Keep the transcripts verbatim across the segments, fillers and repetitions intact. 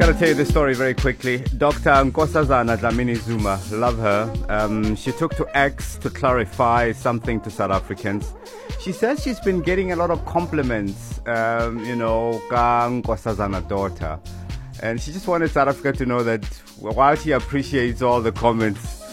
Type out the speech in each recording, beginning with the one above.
Gotta tell you the story very quickly. Doctor Nkosazana Dlamini Zuma, love her. Um, she took to X to clarify something to South Africans. She says she's been getting a lot of compliments, um, you know, ka Nkosazana daughter. And she just wanted South Africa to know that while she appreciates all the comments,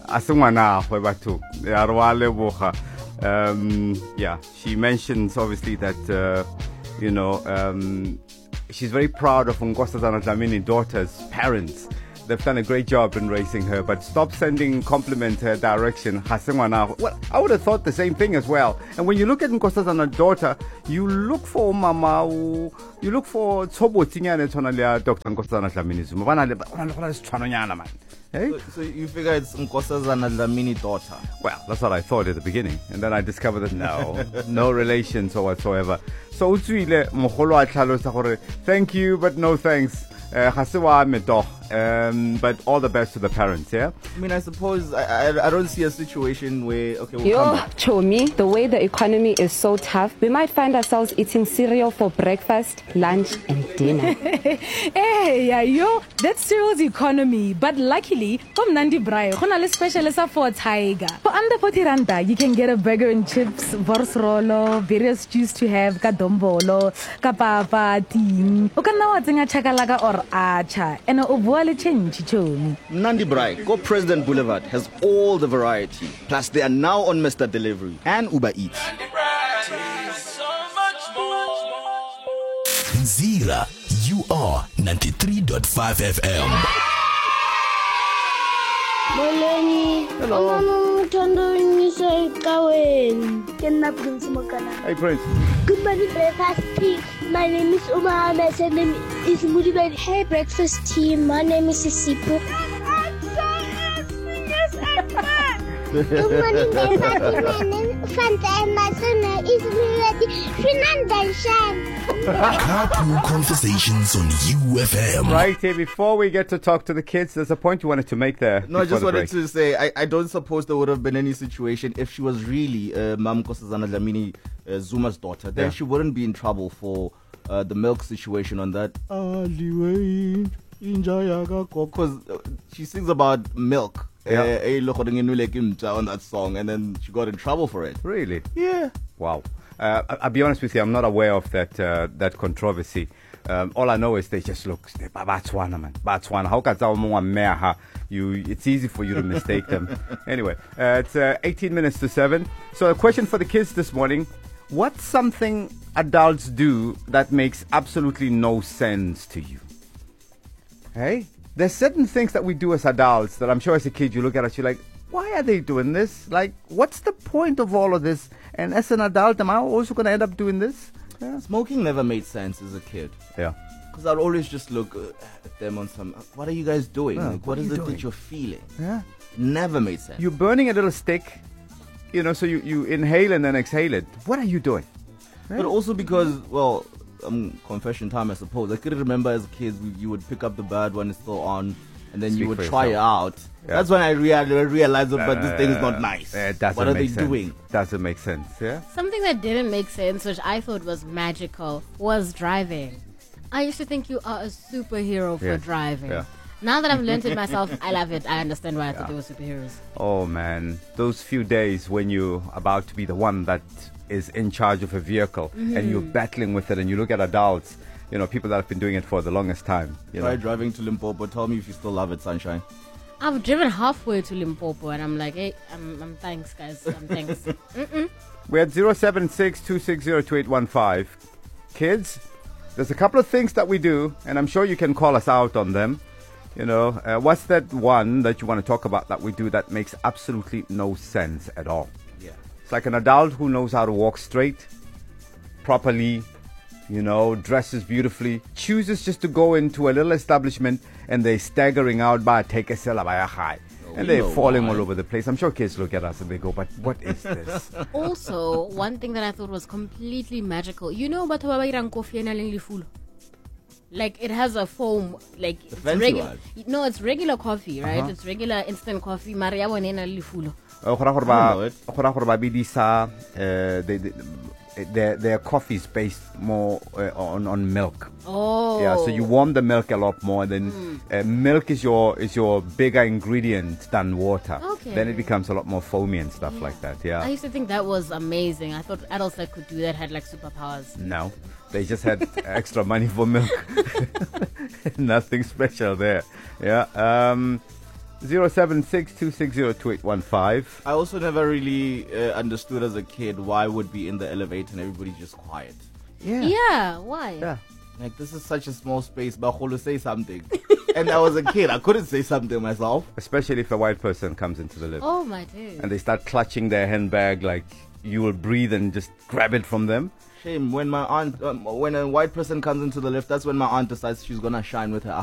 um, yeah, she mentions obviously that, uh, you know, um, she's very proud of Nkosazana Dlamini daughter's parents. They've done a great job in raising her, but stop sending compliments her direction. Well, I would have thought the same thing as well. And when you look at Nkosazana's daughter, you look for mama, you look for Tsobo Tinyane Tonalia, Doctor Nkosazana Dlamini Zuma. Hey? So, so you figure it's Nkosazana Dlamini daughter? Well, that's what I thought at the beginning. And then I discovered that no, no relations or whatsoever. So, thank you, but no thanks. Uh, um, but all the best to the parents, yeah? I mean, I suppose I, I, I don't see a situation where, okay, we'll Yo, come back. Chomi, the way the economy is so tough, we might find ourselves eating cereal for breakfast, lunch, and dinner. Hey, yeah, yo, that's cereal's economy. But luckily, from Nandi Brayo, we special for Tiger. For under forty randa, you can get a burger and chips, vorsrolo, various juice to have, kadombolo, kapapa, ting. You can now think a chakalaka or acha, and a ovuale change, Chomi. Nandi Braai, Go President Boulevard has all the variety. Plus, they are now on Mister Delivery and Uber Eats. Zira, you are ninety-three point five F M. Hello. Hey, Prince. Good morning, breakfast team. My name is Umar. My name is Mudiban. Hey, breakfast team. My name is Sisipu. Good morning, breakfast team. My name is Fanta, and my son is Fernanda Shan. Carpool Conversations on U F M. Right here, before we get to talk to the kids, there's a point you wanted to make there. No, I just the wanted break. to say, I, I don't suppose there would have been any situation if she was really uh, Mam Nkosazana Dlamini uh, Zuma's daughter. Then Yeah. she wouldn't be in trouble for uh, the milk situation on that. Because uh, she sings about milk. Yeah. Uh, on that song, and then she got in trouble for it. Really? Yeah. Wow. Uh, I- I'll be honest with you, I'm not aware of that uh, that controversy. Um, all I know is they just look, they- Batswana, man. Batswana. How can someone meha? You? It's easy for you to mistake them. Anyway, uh, it's uh, eighteen minutes to seven. So a question for the kids this morning. What's something adults do that makes absolutely no sense to you? Hey? There's certain things that we do as adults that I'm sure as a kid you look at it, you're like, why are they doing this? Like, what's the point of all of this? And as an adult, am I also going to end up doing this? Yeah. Smoking never made sense as a kid. Yeah. Because I'd always just look uh, at them on some, what are you guys doing? Yeah, like, what what are is you it doing? that you're feeling? Yeah. Never made sense. You're burning a little stick, you know, so you, you inhale and then exhale it. What are you doing? But also because, well, um, confession time, I suppose. I could remember as kids, we, you would pick up the bad when it's still on, and then Speak you would for try yourself. it out. Yeah. That's when I rea- realized, that, but this thing is not nice. Uh, it doesn't what are make they sense. doing? Doesn't make sense, yeah? Something that didn't make sense, which I thought was magical, was driving. I used to think you are a superhero for Yeah. driving. Yeah. Now that I've learned it myself, I love it. I understand why I thought they were superheroes. Oh, man. Those few days when you're about to be the one that is in charge of a vehicle Mm-hmm. and you're battling with it and you look at adults, you know, people that have been doing it for the longest time. You Try know. driving to Limpopo. Tell me if you still love it, Sunshine. I've driven halfway to Limpopo and I'm like, hey, I'm, I'm thanks, guys. I'm thanks. Mm-mm. We're at zero seven six, two six zero, two eight one five. Kids, there's a couple of things that we do, and I'm sure you can call us out on them. You know, uh, what's that one that you want to talk about that we do that makes absolutely no sense at all? Yeah. It's like an adult who knows how to walk straight, properly, you know, dresses beautifully, chooses just to go into a little establishment and they're staggering out by take a sell by a high. And we they're know falling why. all over the place. I'm sure kids look at us and they go, but what is this? Also, one thing that I thought was completely magical. You know about coffee and like it has a foam, like it's fancy regular. one. No, it's regular coffee, right? Uh-huh. It's regular instant coffee. Maria wanena lifulo. Uh, gora gore ba- gora gore ba bidisa, uh, they- they- their their coffee is based more uh, on on milk. Oh. Yeah, so you warm the milk a lot more. Then Mm. uh, milk is your is your bigger ingredient than water. Okay. Then it becomes a lot more foamy and stuff like that. I Yeah. used to think that was amazing. I thought adults that could do that had like superpowers. No, they just had extra money for milk. Nothing special there. Yeah. Um, zero seven six two six zero two eight one five. I also never really uh, understood as a kid why would be in the elevator and everybody's just quiet. Yeah. Yeah, why? Yeah. Like, this is such a small space, but Kholo, say something. And I was a kid, I couldn't say something myself. Especially if a white person comes into the lift Oh my dude. and they start clutching their handbag, like you will breathe and just grab it from them. Shame, when my aunt, um, when a white person comes into the lift, that's when my aunt decides she's gonna shine with her